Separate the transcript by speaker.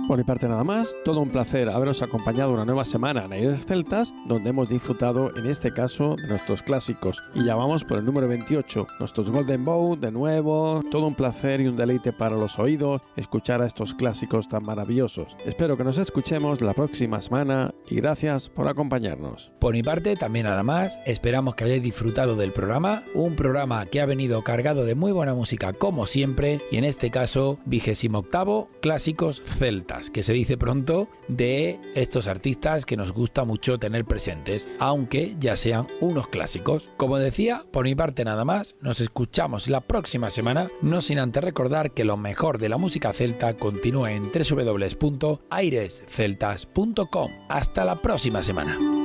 Speaker 1: Por mi parte nada más, todo un placer haberos acompañado una nueva semana en Aires Celtas, donde hemos disfrutado en este caso de nuestros clásicos. Y ya vamos por el número 28, nuestros Golden Bow, de nuevo, todo un placer y un deleite para los oídos escuchar a estos clásicos tan maravillosos. Espero que nos escuchemos la próxima semana y gracias por acompañarnos.
Speaker 2: Por mi parte también nada más, esperamos que hayáis disfrutado del programa, un programa que ha venido cargado de muy buena música como siempre, y en este caso 28º Clásicos Celtas, que se dice pronto, de estos artistas que nos gusta mucho tener presentes, aunque ya sean unos clásicos. Como decía, por mi parte nada más, nos escuchamos la próxima semana, no sin antes recordar que lo mejor de la música celta continúa en www.airesceltas.com. Hasta la próxima semana.